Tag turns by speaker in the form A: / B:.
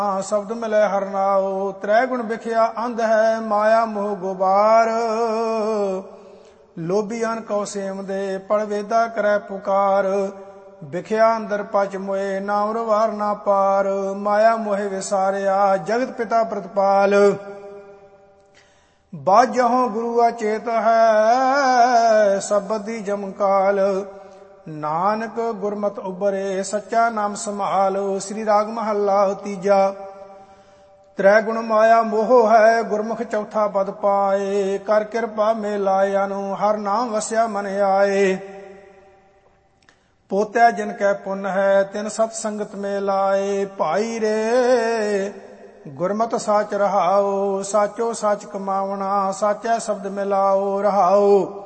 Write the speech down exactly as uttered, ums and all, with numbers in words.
A: शब्द मिले हर नाओ। त्रै गुण बिखिया अंध है माया मोह गुबार। लोभियान कौ सेम दे पढ़ वेदा करे पुकार। बिखिया अंदर पच मोए नाम रवार ना पार। माया मोहे विसारिया जगत पिता प्रतिपाल। बाजहों गुरु अचेत है सबदी जमकाल। नानक गुरमत उबरे सच्चा नाम संभाल। श्री राग महला तीजा। त्रै गुण माया मोह है गुरमुख चौथा पद पाए। कर कृपा में लाया नु हर नाम वस्या मन आए। पोत्या जिनकै पुण्य है तिन सत संगत में लाए। भाई रे गुरमत साच रहाओ। साचो साच कमावना साचा शब्द मिलाओ रहाओ।